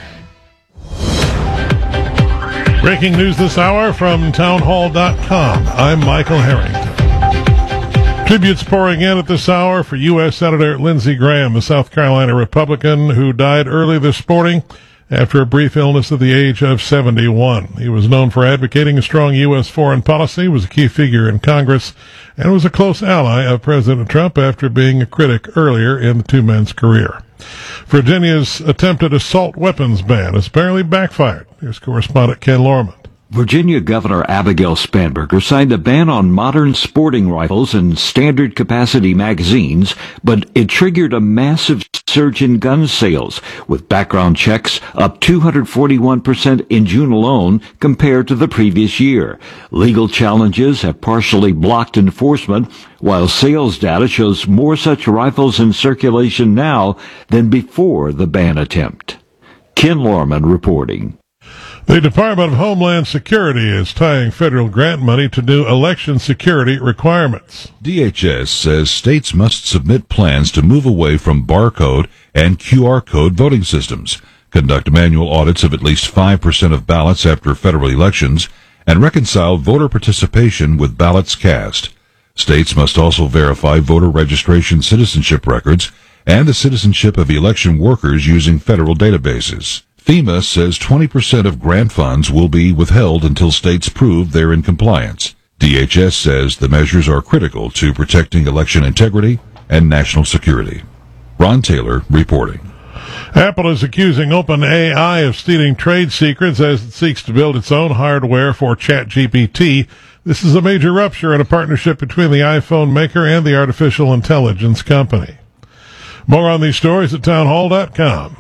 Breaking news this hour from townhall dot com. I'm Michael Harrington. Tributes pouring in at this hour for U S Senator Lindsey Graham, the South Carolina Republican who died early this morning after a brief illness at the age of seventy-one. He was known for advocating a strong U S foreign policy, was a key figure in Congress, and was a close ally of President Trump after being a critic earlier in the two men's career. Virginia's attempted assault weapons ban has apparently backfired. Here's correspondent Ken Lorman. Virginia Governor Abigail Spanberger signed a ban on modern sporting rifles and standard capacity magazines, but it triggered a massive surge in gun sales, with background checks up two hundred forty-one percent in June alone compared to the previous year. Legal challenges have partially blocked enforcement, while sales data shows more such rifles in circulation now than before the ban attempt. Ken Lorman reporting. The Department of Homeland Security is tying federal grant money to new election security requirements. D H S says states must submit plans to move away from barcode and Q R code voting systems, conduct manual audits of at least five percent of ballots after federal elections, and reconcile voter participation with ballots cast. States must also verify voter registration citizenship records and the citizenship of election workers using federal databases. FEMA says twenty percent of grant funds will be withheld until states prove they're in compliance. D H S says the measures are critical to protecting election integrity and national security. Ron Taylor reporting. Apple is accusing OpenAI of stealing trade secrets as it seeks to build its own hardware for ChatGPT. This is a major rupture in a partnership between the iPhone maker and the artificial intelligence company. More on these stories at townhall dot com.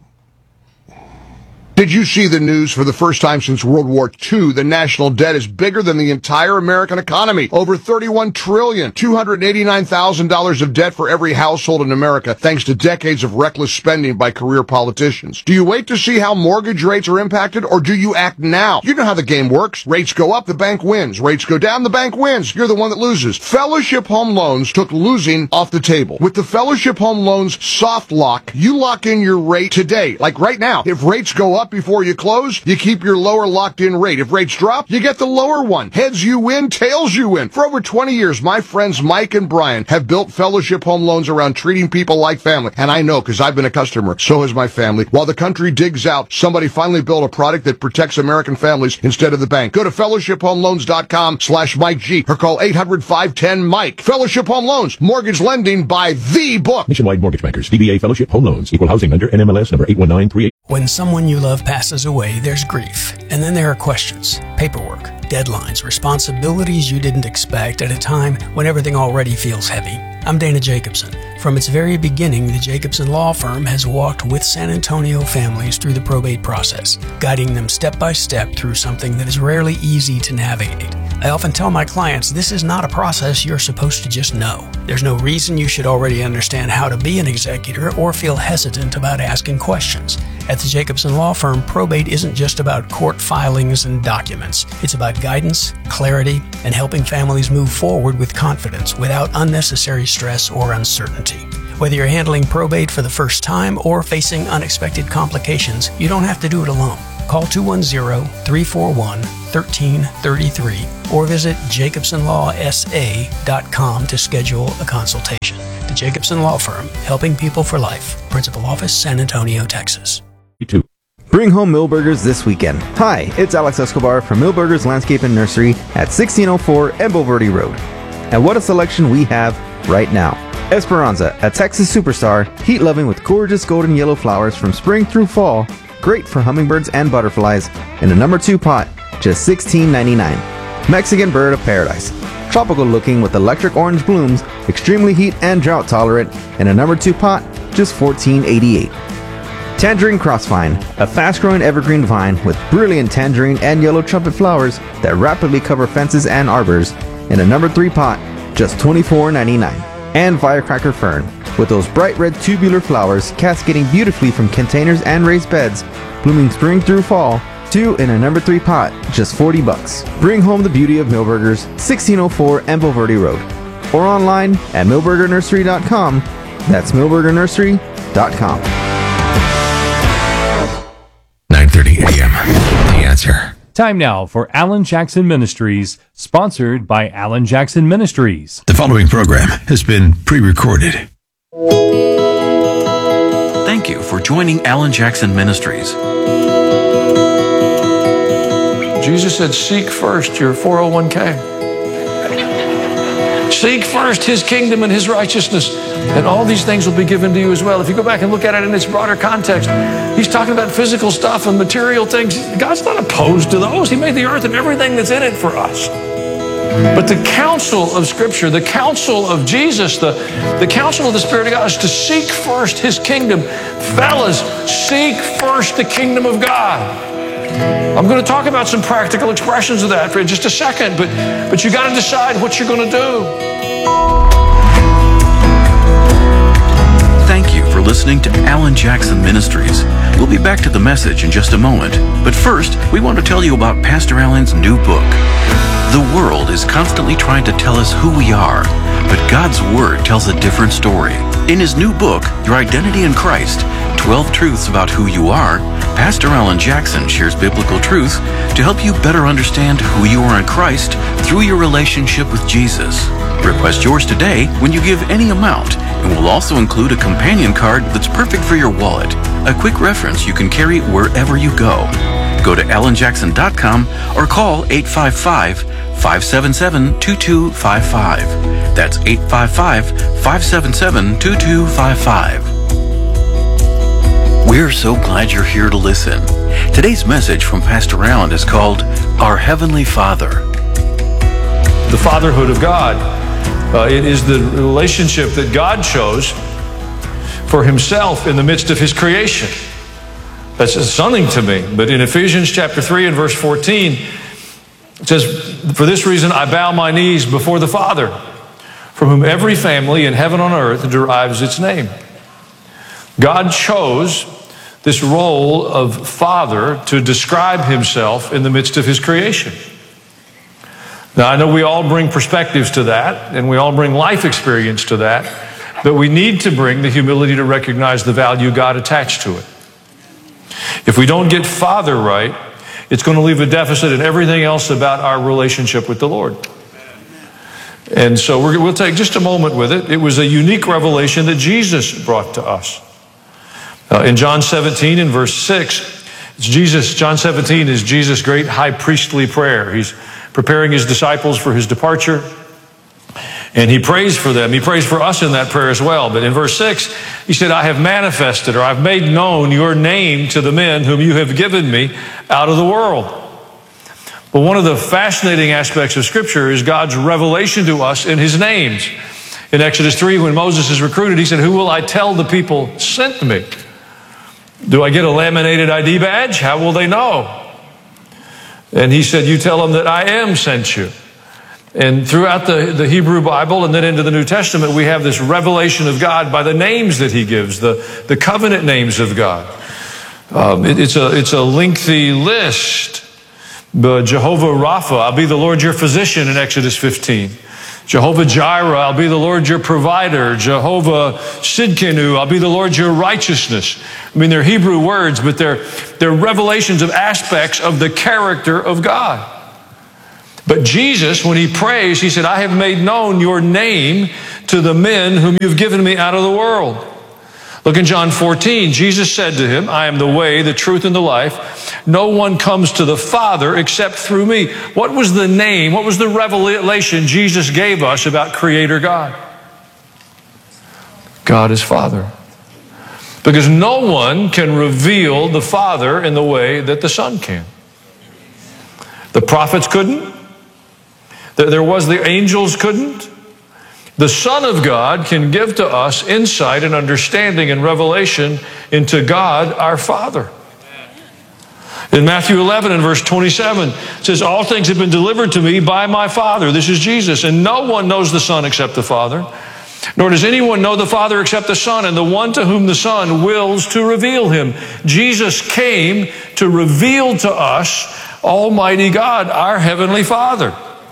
Did you see the news? For the first time since World War Two, the national debt is bigger than the entire American economy. Over thirty-one trillion dollars, two hundred eighty-nine thousand dollars of debt for every household in America, thanks to decades of reckless spending by career politicians. Do you wait to see how mortgage rates are impacted, or do you act now? You know how the game works. Rates go up, the bank wins. Rates go down, the bank wins. You're the one that loses. Fellowship Home Loans took losing off the table. With the Fellowship Home Loans soft lock, you lock in your rate today. Like right now, if rates go up before you close, you keep your lower locked-in rate. If rates drop, you get the lower one. Heads you win, tails you win. For over twenty years, my friends Mike and Brian have built Fellowship Home Loans around treating people like family. And I know, because I've been a customer. So has my family. While the country digs out, somebody finally built a product that protects American families instead of the bank. Go to fellowship home loans dot com slash Mike G or call eight hundred, five ten, Mike. Fellowship Home Loans. Mortgage lending by the book. Nationwide Mortgage Bankers. D B A Fellowship Home Loans. Equal housing lender. N M L S number eight one nine three eight. When someone you love passes away, there's grief, and then there are questions, paperwork, deadlines, responsibilities you didn't expect at a time when everything already feels heavy. I'm Dana Jacobson. From its very beginning, the Jacobson Law Firm has walked with San Antonio families through the probate process, guiding them step by step through something that is rarely easy to navigate. I often tell my clients this is not a process you're supposed to just know. There's no reason you should already understand how to be an executor or feel hesitant about asking questions. At the Jacobson Law Firm, probate isn't just about court filings and documents. It's about guidance, clarity, and helping families move forward with confidence without unnecessary stress or uncertainty. Whether you're handling probate for the first time or facing unexpected complications, you don't have to do it alone. Call two one zero, three four one, one three three three or visit jacobson law s a dot com to schedule a consultation. The Jacobson Law Firm, helping people for life. Principal Office, San Antonio, Texas. Bring home Millburgers this weekend. Hi, it's Alex Escobar from Millburgers Landscape and Nursery at sixteen oh four Embo Verde Road. And what a selection we have right now. Esperanza, a Texas superstar, heat-loving with gorgeous golden yellow flowers from spring through fall, great for hummingbirds and butterflies, in a number two pot, just sixteen ninety-nine. Mexican Bird of Paradise, tropical looking with electric orange blooms, extremely heat and drought tolerant, in a number two pot, just fourteen eighty-eight. Tangerine Crossvine, a fast-growing evergreen vine with brilliant tangerine and yellow trumpet flowers that rapidly cover fences and arbors, in a number three pot, just twenty-four ninety-nine. And Firecracker Fern, with those bright red tubular flowers cascading beautifully from containers and raised beds, blooming spring through fall, two in a number three pot, just forty bucks. Bring home the beauty of Millburgers, sixteen oh four Embo Verde Road, or online at millburger nursery dot com. That's millburger nursery dot com. nine thirty a.m. The Answer. Time now for Alan Jackson Ministries, sponsored by Alan Jackson Ministries. The following program has been pre-recorded. Thank you for joining Alan Jackson Ministries. Jesus said, seek first your four oh one k. Seek first His kingdom and His righteousness, and all these things will be given to you as well. If you go back and look at it in its broader context, He's talking about physical stuff and material things. God's not opposed to those. He made the earth and everything that's in it for us. But the counsel of Scripture, the counsel of Jesus, the, the counsel of the Spirit of God is to seek first His kingdom. Fellas, seek first the kingdom of God. I'm going to talk about some practical expressions of that for just a second, but, but you got to decide what you're going to do. Thank you for listening to Alan Jackson Ministries. We'll be back to the message in just a moment. But first, we want to tell you about Pastor Alan's new book. The world is constantly trying to tell us who we are, but God's Word tells a different story. In his new book, Your Identity in Christ, twelve Truths About Who You Are, Pastor Alan Jackson shares biblical truth to help you better understand who you are in Christ through your relationship with Jesus. Request yours today when you give any amount, and we'll also include a companion card that's perfect for your wallet, a quick reference you can carry wherever you go. Go to alan jackson dot com or call eight five five, five seven seven, two two five five. That's eight five five, five seven seven, two two five five. We're so glad you're here to listen. Today's message from Pastor Alan is called Our Heavenly Father. The fatherhood of God. Uh, it is the relationship that God chose for Himself in the midst of His creation. That's something to me. But in Ephesians chapter three and verse fourteen, it says, for this reason I bow my knees before the Father, from whom every family in heaven and on earth derives its name. God chose this role of Father to describe Himself in the midst of His creation. Now, I know we all bring perspectives to that, and we all bring life experience to that, but we need to bring the humility to recognize the value God attached to it. If we don't get Father right, it's going to leave a deficit in everything else about our relationship with the Lord. And so we're, we'll take just a moment with it. It was a unique revelation that Jesus brought to us. Uh, in John seventeen, in verse six, it's Jesus. John seventeen is Jesus' great high priestly prayer. He's preparing His disciples for His departure. And he prays for them. He prays for us in that prayer as well. But in verse six, he said, I have manifested, or I've made known your name to the men whom you have given me out of the world. But one of the fascinating aspects of Scripture is God's revelation to us in his names. In Exodus three, when Moses is recruited, he said, who will I tell the people sent me? Do I get a laminated I D badge? How will they know? And he said, you tell them that I am sent you. And throughout the, the Hebrew Bible and then into the New Testament, we have this revelation of God by the names that he gives, the, the covenant names of God. Um, it, it's, a, it's a lengthy list. But Jehovah Rapha, I'll be the Lord your physician in Exodus fifteen. Jehovah Jireh, I'll be the Lord your provider. Jehovah Sidkenu, I'll be the Lord your righteousness. I mean, they're Hebrew words, but they're, they're revelations of aspects of the character of God. But Jesus, when he prays, he said, I have made known your name to the men whom you've given me out of the world. Look in John fourteen, Jesus said to him, I am the way, the truth, and the life. No one comes to the Father except through me. What was the name, what was the revelation Jesus gave us about Creator God? God is Father. Because no one can reveal the Father in the way that the Son can. The prophets couldn't. There was the angels couldn't. The Son of God can give to us insight and understanding and revelation into God our Father. In Matthew eleven and verse twenty-seven, it says, all things have been delivered to me by my Father. This is Jesus. And no one knows the Son except the Father. Nor does anyone know the Father except the Son, and the one to whom the Son wills to reveal him. Jesus came to reveal to us Almighty God, our Heavenly Father.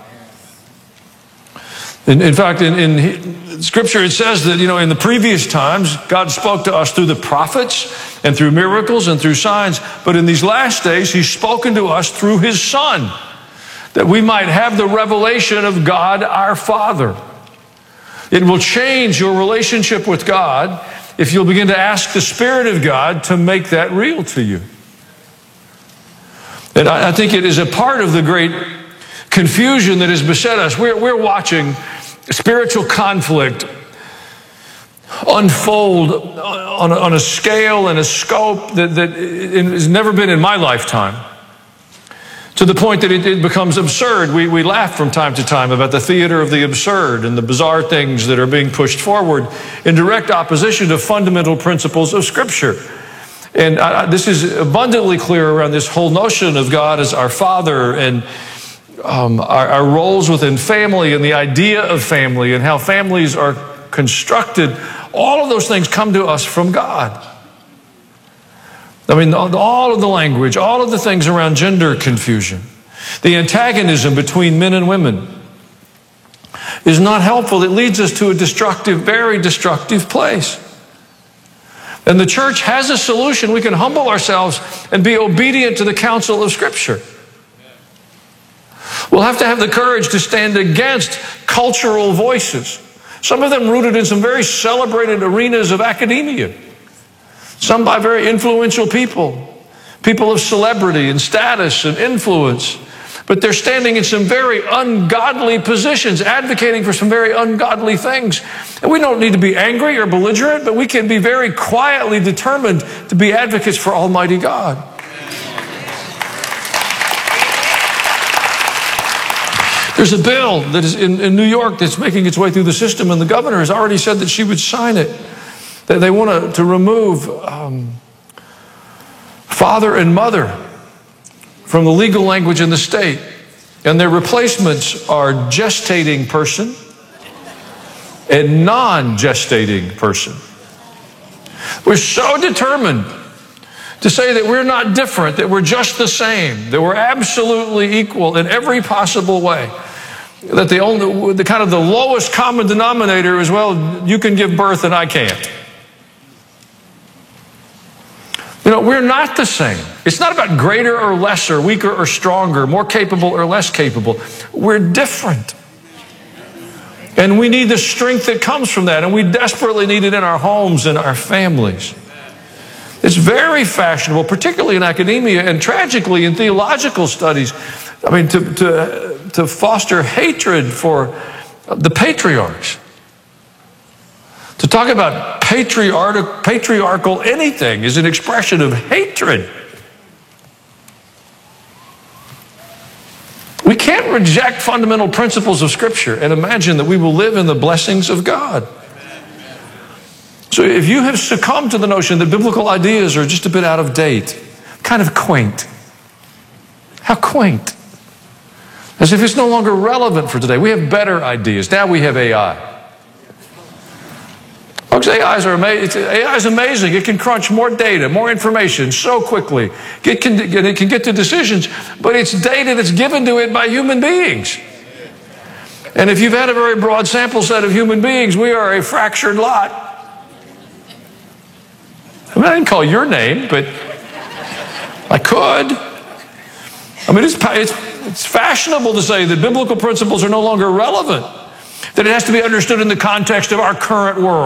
In, in fact, in, in Scripture it says that, you know, in the previous times, God spoke to us through the prophets and through miracles and through signs. But in these last days, he's spoken to us through his Son, that we might have the revelation of God our Father. It will change your relationship with God if you'll begin to ask the Spirit of God to make that real to you. And I, I think it is a part of the great confusion that has beset us. We're, we're watching spiritual conflict unfold on a, on a scale and a scope that, that has never been in my lifetime, to the point that it, it becomes absurd. We, we laugh from time to time about the theater of the absurd and the bizarre things that are being pushed forward in direct opposition to fundamental principles of Scripture. And I, this is abundantly clear around this whole notion of God as our Father, and Um, our, our roles within family and the idea of family and how families are constructed. All of those things come to us from God. I mean, all of the language, all of the things around gender confusion, the antagonism between men and women is not helpful. It leads us to a destructive, very destructive place. And the church has a solution. We can humble ourselves and be obedient to the counsel of Scripture. We'll have to have the courage to stand against cultural voices, some of them rooted in some very celebrated arenas of academia, some by very influential people, people of celebrity and status and influence. But they're standing in some very ungodly positions, advocating for some very ungodly things. And we don't need to be angry or belligerent, but we can be very quietly determined to be advocates for Almighty God. There's a bill that is in, in New York that's making its way through the system, and the governor has already said that she would sign it. That they want to, to remove um, father and mother from the legal language in the state. And their replacements are gestating person and non-gestating person. We're so determined to say that we're not different, that we're just the same, that we're absolutely equal in every possible way. That the only, the kind of the lowest common denominator is, well, you can give birth and I can't. You know, we're not the same. It's not about greater or lesser, weaker or stronger, more capable or less capable. We're different. And we need the strength that comes from that. And we desperately need it in our homes and our families. It's very fashionable, particularly in academia and tragically in theological studies. I mean, to, to, to foster hatred for the patriarchs. To talk about patriarchal, patriarchal anything is an expression of hatred. We can't reject fundamental principles of Scripture and imagine that we will live in the blessings of God. So if you have succumbed to the notion that biblical ideas are just a bit out of date, kind of quaint. How quaint. As if it's no longer relevant for today. We have better ideas. Now we have A I. Folks, A Is are amazing. A I is amazing. It can crunch more data, more information so quickly. It can, it can get to decisions, but it's data that's given to it by human beings. And if you've had a very broad sample set of human beings, we are a fractured lot. I mean, I didn't call your name, but I could. I mean, it's, it's, it's fashionable to say that biblical principles are no longer relevant, that it has to be understood in the context of our current world.